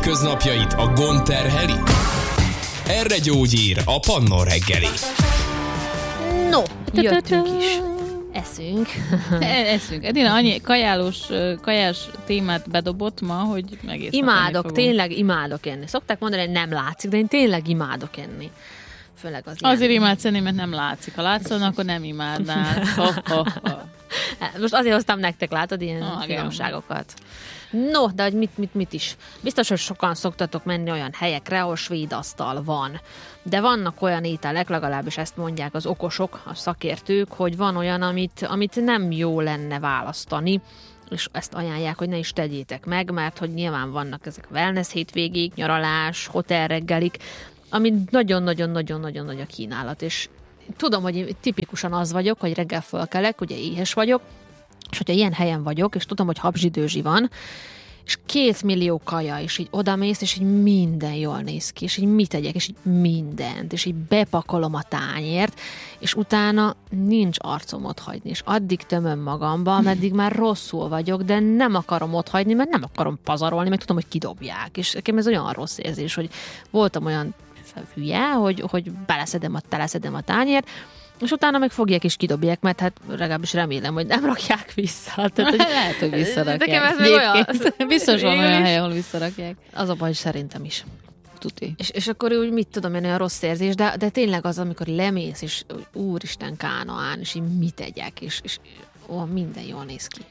hétköznapjait a gond terheli? Erre gyógyír a Pannon reggeli. No, jöttünk is. Eszünk. Eszünk. Edina annyi kajás témát bedobott ma, hogy egész imádok, tényleg imádok enni. Szokták mondani, hogy nem látszik, de én tényleg imádok enni. Főleg az azért imádsz enni, mert nem látszik. Ha látszana, akkor nem imádnál. Most azért hoztam nektek, látod, ilyen finomságokat. No, de hogy mit is. Biztos, hogy sokan szoktatok menni olyan helyekre, ahol svéd asztal van. De vannak olyan ételek, legalábbis ezt mondják az okosok, a szakértők, hogy van olyan, amit nem jó lenne választani, és ezt ajánlják, hogy ne is tegyétek meg, mert hogy nyilván vannak ezek wellness hétvégék, nyaralás, hotelreggelik, ami nagyon-nagyon-nagyon-nagyon nagy a kínálat, és tudom, hogy tipikusan az vagyok, hogy reggel fölkelek, ugye éhes vagyok, és hogyha ilyen helyen vagyok, és tudom, hogy habzsidőzsi van, és 2 millió kaja, és így odamész, és így minden jól néz ki, és így mit tegyek, és így mindent, és így bepakolom a tányért, és utána nincs arcom otthagyni, és addig tömöm magamba, ameddig már rosszul vagyok, de nem akarom otthagyni, mert nem akarom pazarolni, meg tudom, hogy kidobják, és nekem ez olyan rossz érzés, hogy voltam olyan hülye, hogy teleszedem a tányért, és utána meg fogják és kidobják, mert hát legalábbis remélem, hogy nem rakják vissza. Tehát, hogy lehet, hogy visszarakják. Biztos van olyan hely, ahol visszarakják. Az a baj, szerintem is. Tuti. És akkor úgy mit tudom én, olyan rossz érzés, de tényleg az, amikor lemész, és úristen Kánaán, és így mit tegyek, és minden jól néz ki.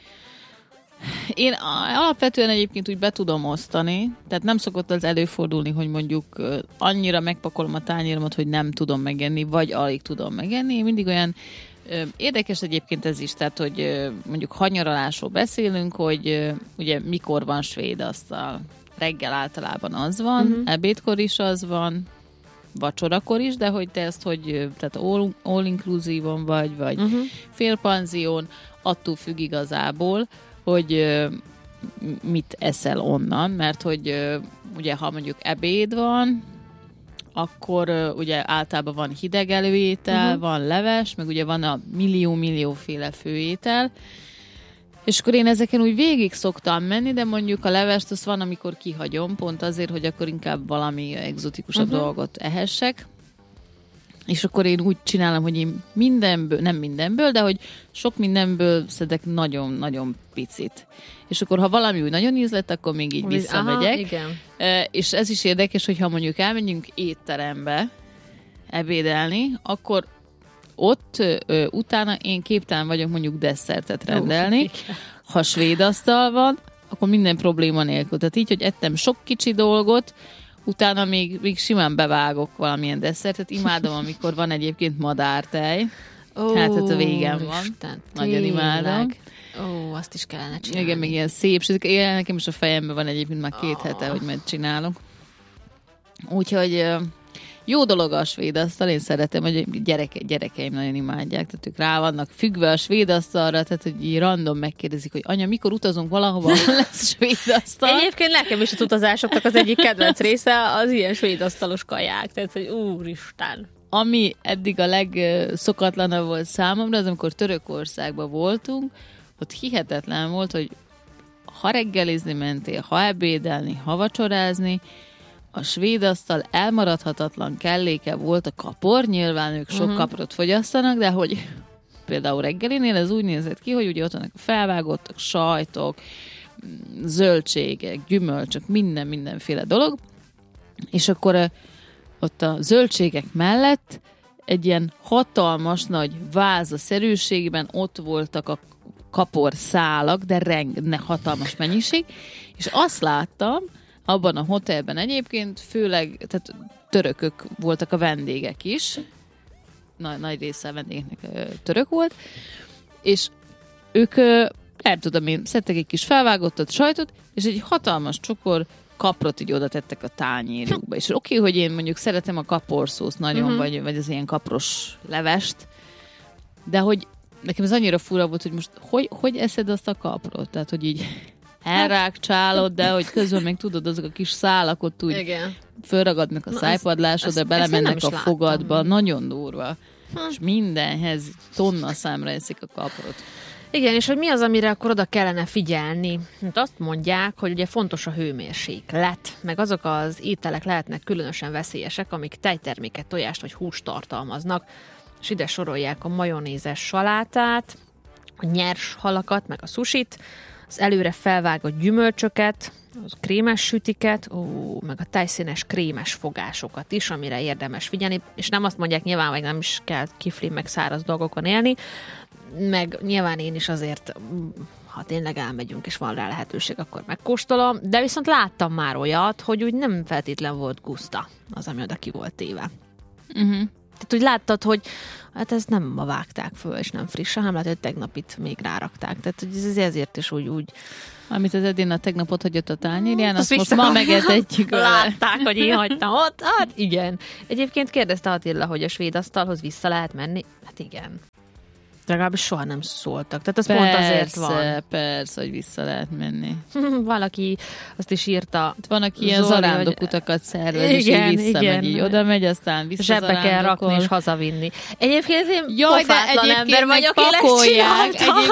Én alapvetően egyébként úgy be tudom osztani, tehát nem szokott az előfordulni, hogy mondjuk annyira megpakolom a tányéromat, hogy nem tudom megenni, vagy alig tudom megenni. Én mindig olyan érdekes egyébként ez is, tehát hogy mondjuk hanyaralásról beszélünk, hogy ugye mikor van svéd asztal. Reggel általában az van, ebédkor is az van, vacsorakor is, de hogy te ezt, hogy tehát all inclusive-on vagy félpanzión, attól függ igazából, hogy mit eszel onnan, mert hogy ugye ha mondjuk ebéd van, akkor ugye általában van hideg előétel, van leves, meg ugye van a millióféle főétel, és akkor én ezeken úgy végig szoktam menni, de mondjuk a levest azt van, amikor kihagyom, pont azért, hogy akkor inkább valami egzotikusabb dolgot ehessek. És akkor én úgy csinálom, hogy én nem mindenből, de hogy sok mindenből szedek nagyon-nagyon picit. És akkor, ha valami úgy nagyon ízlett, akkor még így visszamegyek. Igen. És ez is érdekes, hogyha mondjuk elmegyünk étterembe ebédelni, akkor ott utána én képtelen vagyok mondjuk desszertet rendelni. Ha svéd asztal van, akkor minden probléma nélkül. Tehát így, hogy ettem sok kicsi dolgot, utána még simán bevágok valamilyen desszertet. Imádom, amikor van egyébként madártej. Hát a végem van. Isten, nagyon imádom. Azt is kellene csinálni. Igen, még ilyen szép. Nekem is a fejemben van egyébként már 2 hete, hogy megcsinálok. Úgyhogy jó dolog a svéd asztal. Én szeretem, hogy gyerekeim nagyon imádják. Tehát ők rá vannak függve a svéd asztalra, tehát hogy így random megkérdezik, hogy anya, mikor utazunk valahova, ahol lesz svéd asztal? Egyébként nekem is az utazásoknak az egyik kedvenc része az ilyen svéd asztalos kaják. Tehát, hogy úristen. Ami eddig a legszokatlanabb volt számomra, az amikor Törökországban voltunk, ott hihetetlen volt, hogy ha reggelizni mentél, ha ebédelni, ha vacsorázni, a svéd asztal elmaradhatatlan kelléke volt a kapor, nyilván ők sok kaprot fogyasztanak, de hogy például reggelinél ez úgy nézett ki, hogy ugye ott vannak a felvágottak, sajtok, zöldségek, gyümölcsök, mindenféle dolog, és akkor ott a zöldségek mellett egy ilyen hatalmas nagy vázaszerűségben ott voltak a kapor szálak, de hatalmas mennyiség, és azt láttam, abban a hotelben egyébként főleg, tehát törökök voltak a vendégek is, nagy része a vendégeknek török volt, és ők, nem tudom én, szedtek egy kis felvágottat sajtot, és egy hatalmas csokor kaprot így oda tettek a tányérjukba. És oké, hogy én mondjuk szeretem a kaporszószt nagyon, vagy az ilyen kapros levest, de hogy nekem ez annyira fura volt, hogy most hogy eszed azt a kaprot? Tehát, hogy így elrákcsálod, de hogy közben még tudod, azok a kis szálak ott úgy fölragadnak a szájpadlásodra, belemennek a fogadba. Nagyon durva. És mindenhez tonna számra eszik a kaprot. Igen, és hogy mi az, amire akkor oda kellene figyelni? Hát azt mondják, hogy ugye fontos a hőmérséklet, meg azok az ételek lehetnek különösen veszélyesek, amik tejterméket, tojást vagy húst tartalmaznak, és ide sorolják a majonézes salátát, a nyers halakat, meg a sushit, az előre felvágott gyümölcsöket, az krémes sütiket, meg a tejszínes krémes fogásokat is, amire érdemes figyelni, és nem azt mondják nyilván, hogy nem is kell kifli, meg száraz dolgokon élni, meg nyilván én is azért, ha tényleg elmegyünk, és van rá lehetőség, akkor megkóstolom, de viszont láttam már olyat, hogy úgy nem feltétlen volt guszta az, ami oda ki volt téve. Tehát úgy láttad, hogy hát ezt nem ma vágták föl, és nem friss, hanem lehet, hogy tegnap itt még rárakták. Tehát hogy ez ezért is úgy... Amit az Edina tegnap ott hagyott a tányérján, azt most ma megetetjük. Látták, hogy én hagytam ott? Hát igen. Egyébként kérdezte Attila, hogy a svéd asztalhoz vissza lehet menni. Hát igen. Legalábbis soha nem szóltak. Tehát az pont azért van. Persze, hogy vissza lehet menni. Valaki azt is írta. Van, aki ilyen zarándokutakat szervez, és így visszamegy, így oda megy, aztán vissza zsebbe kell rakni és hazavinni. Egyébként én pofátlan ember vagyok, pakolják.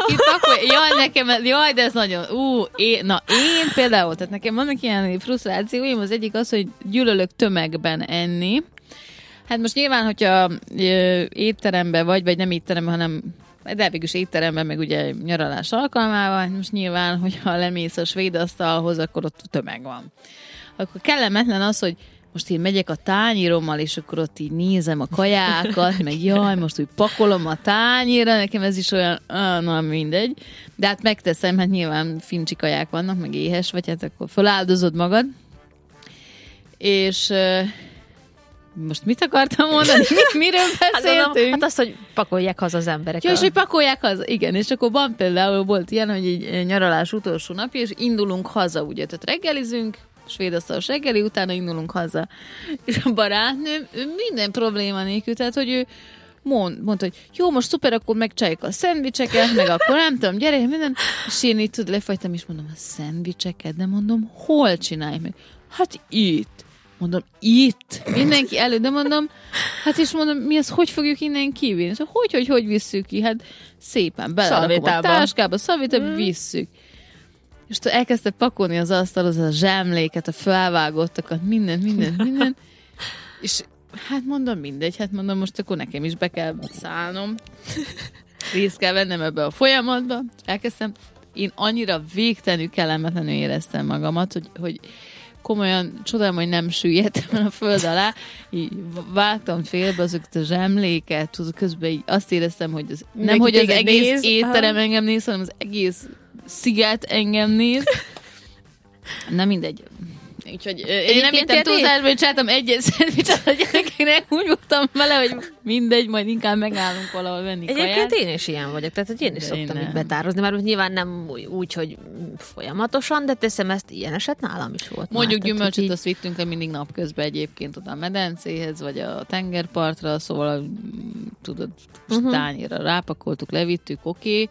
Jaj, de ez nagyon... Én például, tehát nekem vannak ilyen frusztrációim, az egyik az, hogy gyűlölök tömegben enni. Hát most nyilván, hogyha étteremben vagy nem étteremben, hanem de végülis étteremben, meg ugye nyaralás alkalmával, most nyilván, hogyha lemész a svéd asztalhoz, akkor ott tömeg van. Akkor kellemetlen az, hogy most én megyek a tányérommal, és akkor ott így nézem a kajákat, meg jaj, most úgy pakolom a tányérra, nekem ez is olyan, na mindegy. De hát megteszem, hát nyilván fincsi kaják vannak, meg éhes vagy, hát akkor feláldozod magad. És... most mit akartam mondani? Miről beszéltünk? Hát azt, hogy pakolják haza az emberek. Ja, és hogy pakolják haza, igen. És akkor például volt ilyen, hogy egy nyaralás utolsó napja, és indulunk haza, ugye. Tehát reggelizünk, svéd asztalos reggeli, utána indulunk haza. És a barátnőm minden probléma nélkül, tehát, hogy ő mondta, hogy jó, most szuper, akkor megcsináljuk a szendvicseket, meg akkor nem tudom, gyere, minden. És én így lefagytam, és mondom, a szendvicseket, de mondom, hol csinálj meg? Hát itt. Mondom, itt? Mindenki elő, de mondom, hát és mondom, mi ezt hogy fogjuk innen kivinni? Szóval hogy visszük ki? Hát szépen belerakom a táskába, szavétába, visszük. És elkezdte pakolni az asztalhoz a zsemléket, a felvágottakat, mindent. És hát mondom, mindegy, hát mondom, most akkor nekem is be kell szállnom. Részt kell vennem ebbe a folyamatba. Elkezdtem, én annyira végtelenül kellemetlenül éreztem magamat, hogy komolyan csodálom, hogy nem süllyedtem a föld alá, így vágtam félbe azokat a zsemléket, közben így azt éreztem, hogy nem, hogy az egész étterem engem néz, hanem az egész sziget engem néz. Na mindegy. Úgyhogy én nem hittem túlzásba, hogy csináltam egyet szendvicset a gyerekeknek, úgy voltam vele, hogy mindegy, majd inkább megállunk valahol venni kaját. Egyébként én is ilyen vagyok, tehát hogy én is szoktam így betározni, mert nyilván nem úgy, hogy folyamatosan, de teszem ezt, ilyen eset nálam is volt. Mondjuk gyümölcsöt azt vittünk le mindig napközben egyébként oda a medencéhez, vagy a tengerpartra, szóval tudod, tányérra rápakoltuk, levittük, oké.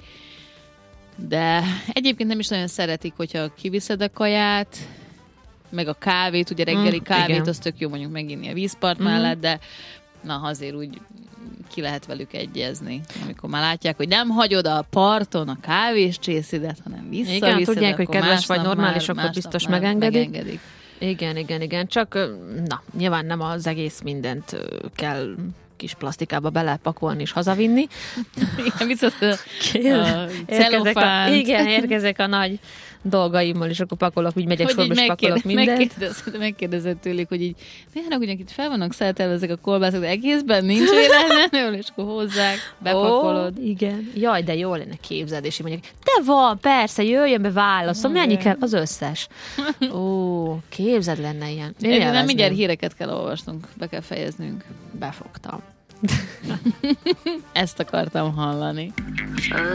De egyébként nem is nagyon szeretik, hogyha kiviszed a kaját, meg a kávét, ugye reggeli kávét, igen. Az tök jó mondjuk meginni a vízpart mellett, de na azért úgy ki lehet velük egyezni. Amikor már látják, hogy nem hagyod a parton a kávés csészidet, hanem visszaviszed. Igen, tudják, hogy kedves vagy normális, akkor biztos megengedik. Igen. Csak, na, nyilván nem az egész mindent kell kis plastikába belepakolni és hazavinni. Igen, viszont a celofánt. Igen, érkezek a nagy dolgaimmal, és akkor pakolok, úgy megyek sorba, és pakolok mindent. Megkérdezett tőlük, hogy így, néhának ugyanik itt fel vannak szeltelve ezek a kolbászok, de egészben nincs véletlenül, és akkor hozzák, bepakolod. Igen. Jaj, de jó lenne képzeld, és így mondják, de van, persze, jöjjön be, válaszom, mennyi kell? Az összes. Képzeld lenne ilyen. Nem mindjárt híreket kell olvasnunk, be kell fejeznünk. Befogtam. Ezt akartam hallani.